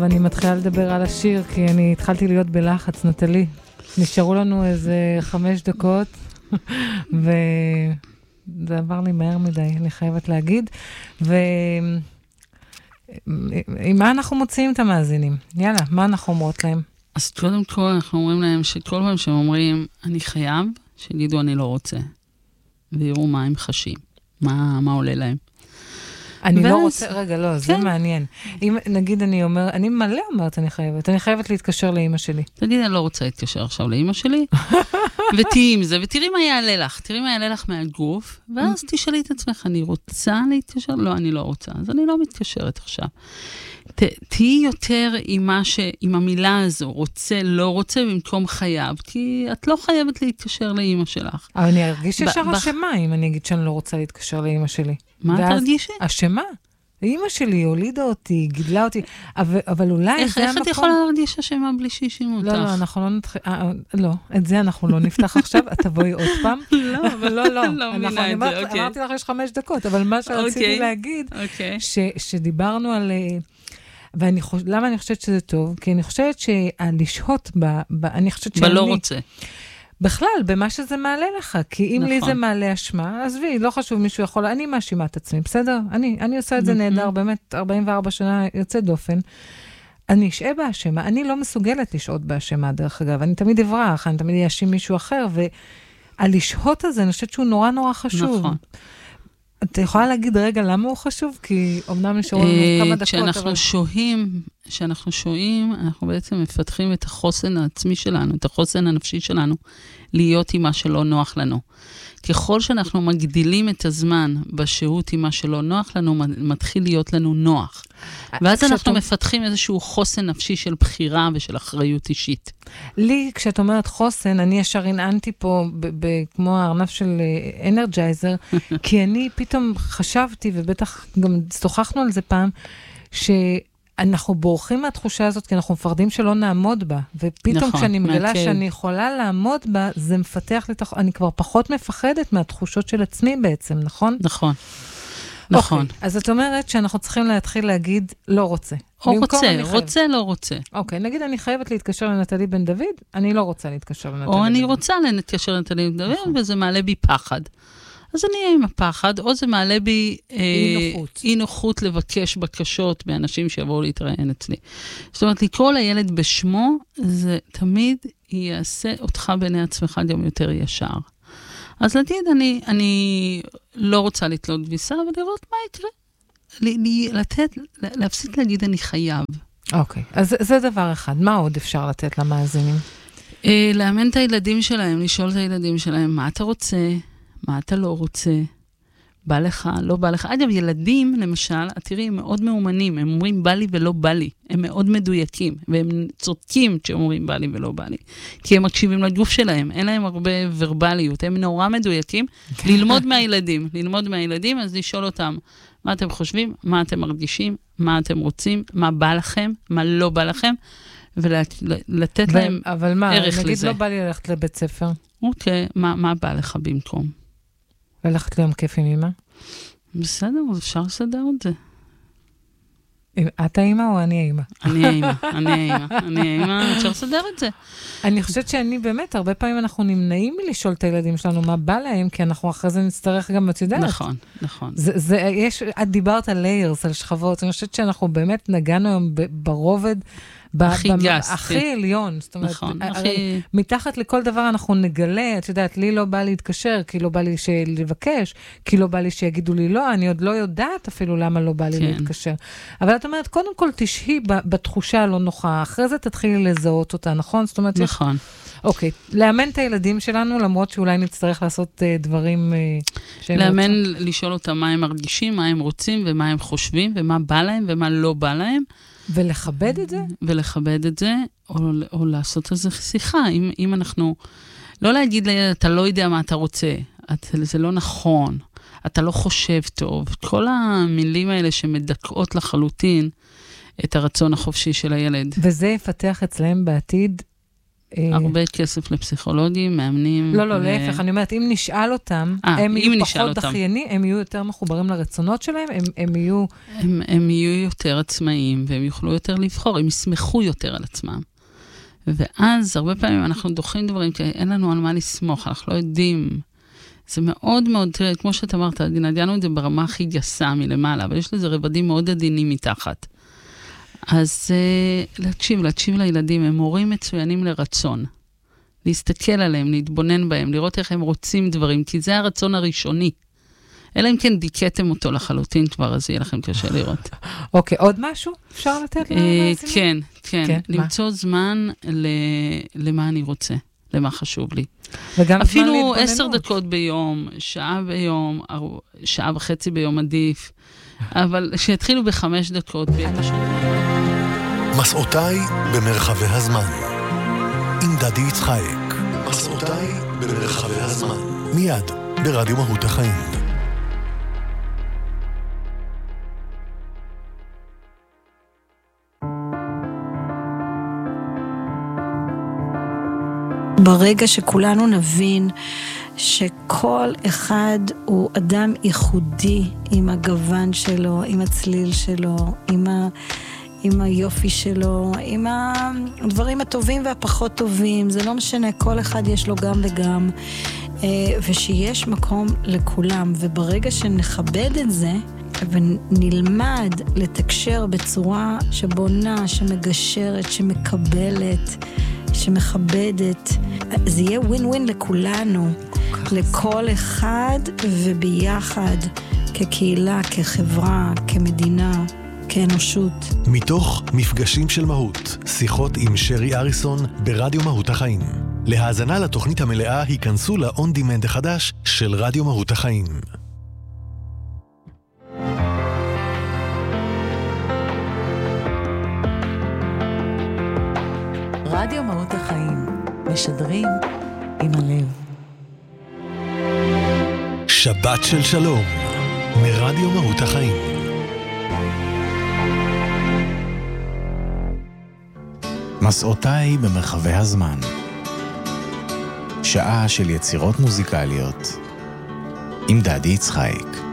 ואני מתחילה לדבר על השיר, כי אני התחלתי להיות בלחץ, נטלי. נשארו לנו איזה 5 דקות, וזה עבר לי מהר מדי, אני חייבת להגיד. עם מה אנחנו מוציאים את המאזינים? יאללה, מה אנחנו אומרות להם? אז קודם כל אנחנו אומרים להם שכל פעם שהם אומרים, אני חייב, שיגידו אני לא רוצה. ויראו מה הם חשים, מה עולה להם. אני לא רוצה, רגע, לא, זה מעניין. אם נגיד אני מלא אומרת אני חייבת להתקשר לאמא שלי. תגיד, אני לא רוצה להתקשר עכשיו לאמא שלי, ותהי עם זה, ותראי מה יעלה לך, תראי מה יעלה לך מהגוף, ואז תשאלי את עצמך, אני רוצה להתקשר? לא, אני לא רוצה, אז אני לא מתקשרת עכשיו. תהי יותר עם המילה הזו, רוצה, לא רוצה, במקום חייב, כי את לא חייבת להתקשר לאמא שלך. אבל אני ארגיש ישר אשמה, אם אני אגיד שאני לא רוצה להתקשר לאמא שלי. מה את תרגישי? אשמה. אמא שלי הולידה אותי, גידלה אותי, אבל אולי זה המקום... איך את יכולה להרגיש אשמה בלי שישימו אותך? לא, אנחנו לא נתחיל... לא, את זה אנחנו לא נפתח עכשיו, את תבואי עוד פעם. לא, אבל לא. אמרתי לך, יש 5 דקות, אבל מה שרציתי להגיד, שדיברנו על... למה אני חושבת שזה טוב? כי אני חושבת שלשהות בלא רוצה. בכלל, במה שזה מעלה לך, כי אם לי זה מעלה אשמה, עזבי, לא חשוב מישהו יכול, אני מאשימה את עצמי, בסדר? אני עושה את זה נהדר, באמת 44 שנה יוצא דופן, אני אשעה באשמה, אני לא מסוגלת לשהות באשמה, דרך אגב, אני תמיד אברח, אני תמיד אאשים מישהו אחר, והלשהות הזה, אני חושבת שהוא נורא נורא חשוב. נכון. אתה יכולה להגיד רגע למה הוא חשוב? כי אמנם נשארו לנו כמה דקות. כשאנחנו שוהים, אנחנו בעצם מפתחים את החוסן העצמי שלנו, את החוסן הנפשי שלנו, להיות עם מה שלא נוח לנו. ככל שאנחנו מגדילים את הזמן בשהות עם מה שלא נוח לנו, מתחיל להיות לנו נוח. ואז אנחנו מפתחים איזשהו חוסן נפשי של בחירה ושל אחריות אישית. לי, כשאת אומרת חוסן, אני ישר הנענתי פה כמו הארנב של אנרג'ייזר, כי אני פתאום חשבתי, ובטח גם שוחחנו על זה פעם, שאנחנו בורחים מהתחושה הזאת, כי אנחנו מפחדים שלא נעמוד בה, ופתאום כשאני מגלה שאני יכולה לעמוד בה, זה מפתח לי, אני כבר פחות מפחדת מהתחושות של עצמי בעצם, נכון? נכון. נכון. אז את אומרת שאנחנו צריכים להתחיל להגיד לא רוצה. או רוצה, לא רוצה. אוקיי, נגיד אני חייבת להתקשר לנטלי בן דוד, אני לא רוצה להתקשר לנטלי בן דוד. או אני רוצה להתקשר לנטלי בן דוד, וזה מעלה בי פחד. אז אני אהיה עם הפחד, או זה מעלה בי אי נוחות לבקש בקשות מאנשים שיבואו להתראיין אצלי. זאת אומרת, לקרוא לילד בשמו, זה תמיד יעשה אותך בעיני עצמך גם יותר ישר. אז להגיד, אני לא רוצה לתלות ויסה, אבל לראות מה יקרה. להפסיק להגיד, אני חייב. אוקיי, אז זה דבר אחד. מה עוד אפשר לתת למאזינים? לאמן את הילדים שלהם, לשאול את הילדים שלהם, מה אתה רוצה? מה אתה לא רוצה? בא לך, לא בא לך. אגב, ילדים, למשל, תראי, הם מאוד מאומנים. הם אומרים, בא לי ולא בא לי. הם מאוד מדויקים, והם צודקים כשאומרים, בא לי ולא בא לי. כי הם מקשיבים לגוף שלהם. אין להם הרבה ורבליות. הם נורא מדויקים. ללמוד מהילדים, אז לשאול אותם, מה אתם חושבים? מה אתם מרגישים? מה אתם רוצים? מה בא לכם? מה לא בא לכם? ולתת להם ערך לזה. אבל מה, נגיד לא בא לי ללכת לבית ספר. אוקיי, מה בא לך במקום? ללכת ליום כיף עם אמא? בסדר, אפשר לסדר את זה. את האמא או אני האמא? אני האמא, אפשר לסדר את זה. אני חושבת שאני באמת, הרבה פעמים אנחנו נמנעים מלשאול את הילדים שלנו מה בא להם, כי אנחנו אחרי זה נצטרך גם, את יודעת. נכון. את דיברת על ליירס, על שכבות, אני חושבת שאנחנו באמת נגענו היום ברובד, הכי גס. הכי עליון. זאת אומרת, נכון. מתחת לכל דבר אנחנו נגלה, את יודעת, לי לא בא להתקשר, כי לא בא לי לבקש, כי לא בא לי שיגידו לי לא, אני עוד לא יודעת אפילו למה לא בא לי להתקשר. אבל את אומרת, קודם כל תשהי בתחושה הלא נוחה, אחרי זה תתחילי לזהות אותה, נכון? זאת אומרת, נכון. אוקיי, לאמן את הילדים שלנו, למרות שאולי נצטרך לעשות דברים לאמן, לשאול אותם מה הם מרגישים, מה הם רוצים ומה הם חושבים, ומה בא להם ומה לא בא להם. ולכבד את זה? ולכבד את זה, או לעשות איזו שיחה. אם אנחנו, לא להגיד לי, אתה לא יודע מה אתה רוצה, זה לא נכון, אתה לא חושב טוב. כל המילים האלה שמדכאות לחלוטין את הרצון החופשי של הילד. וזה יפתח אצלהם בעתיד הרבה כסף לפסיכולוגים, מאמנים. לא, להפך, אני אומרת, אם נשאל אותם, הם יהיו פחות דחיינים, הם יהיו יותר מחוברים לרצונות שלהם, הם יהיו יותר עצמאיים, והם יוכלו יותר לבחור, הם יסמכו יותר על עצמם. ואז, הרבה פעמים אנחנו דוחים דברים, כי אין לנו על מה לסמוך, אנחנו לא יודעים. זה מאוד מאוד, תראה, כמו שאתה אמרת, נדענו את זה ברמה הכי גסה מלמעלה, אבל יש לזה רבדים מאוד עדינים מתחת. אז להקשיב לילדים, הם הורים מצוינים לרצון. להסתכל עליהם, להתבונן בהם, לראות איך הם רוצים דברים, כי זה הרצון הראשוני. אלא אם כן דיכאתם אותו לחלוטין כבר, אז יהיה לכם קשה לראות. אוקיי, עוד משהו אפשר לתת? כן. למצוא זמן למה אני רוצה, למה חשוב לי. אפילו 10 דקות ביום, שעה ביום, שעה וחצי ביום עדיף, אבל שיתחילו ב5 דקות. מסעותיי במרחבי הזמן. עם דדי יצחק. מסעותיי במרחבי הזמן. מיד ברדיו מהות החיים. ברגע שכולנו נבין שכל אחד הוא אדם ייחודי עם הגוון שלו, עם הצליל שלו, עם היופי שלו, עם הדברים הטובים והפחות טובים, זה לא משנה, כל אחד יש לו גם וגם, ושיש מקום לכולם, וברגע שנכבד את זה, ונלמד לתקשר בצורה שבונה, שמגשרת, שמקבלת, שמכבדת, זה יהיה ווין ווין לכולנו, לכל אחד וביחד, כקהילה, כחברה, כמדינה, כאנושות. מתוך מפגשים של מהות, שיחות עם שרי אריסון ברדיו מהות החיים. להאזנה לתוכנית המלאה היכנסו ל-On Demand החדש של רדיו מהות החיים. רדיו מהות החיים, משדרים עם הלב. שבת של שלום, מרדיו מהות החיים. מסעותיי במרחבי הזמן. שעה של יצירות מוזיקליות עם דדי יצחק.